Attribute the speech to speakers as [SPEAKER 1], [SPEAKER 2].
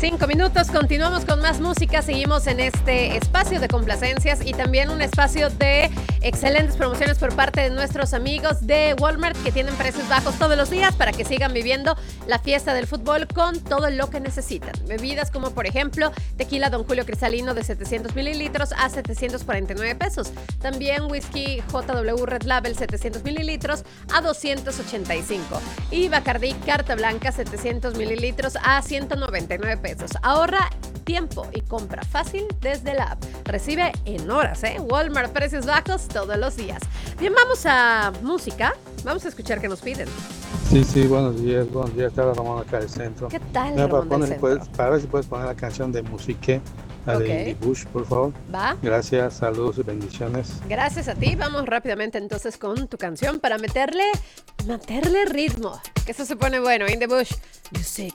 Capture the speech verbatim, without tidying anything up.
[SPEAKER 1] Cinco minutos, continuamos con más música, seguimos en este espacio de complacencias y también un espacio de excelentes promociones por parte de nuestros amigos de Walmart, que tienen precios bajos todos los días para que sigan viviendo la fiesta del fútbol con todo lo que necesitan. Bebidas como por ejemplo tequila Don Julio Cristalino de setecientos mililitros a setecientos cuarenta y nueve pesos. También whisky J W Red Label setecientos mililitros a doscientos ochenta y cinco. Y Bacardí Carta Blanca setecientos mililitros a ciento noventa y nueve pesos. Ahorra tiempo y compra fácil desde la app. Recibe en horas, ¿eh? Walmart, precios bajos todos los días. Bien, vamos a música. Vamos a escuchar qué nos piden.
[SPEAKER 2] Sí, sí, buenos días, buenos días, está Ramón acá del centro.
[SPEAKER 1] ¿Qué tal,
[SPEAKER 2] Mira,
[SPEAKER 1] Ramón
[SPEAKER 2] para,
[SPEAKER 1] del
[SPEAKER 2] poner,
[SPEAKER 1] centro?
[SPEAKER 2] puedes, para ver si puedes poner la canción de Musique, la
[SPEAKER 1] Ok.
[SPEAKER 2] de Indie Bush, por favor.
[SPEAKER 1] Va.
[SPEAKER 2] Gracias, saludos y bendiciones.
[SPEAKER 1] Gracias a ti. Vamos rápidamente entonces con tu canción para meterle, meterle ritmo. Que eso se pone bueno. In the Bush. Music.